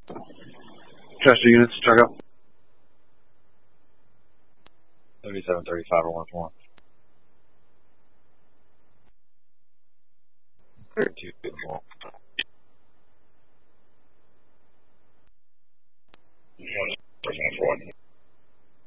Chester units, check up. 3735 or 1 32 1.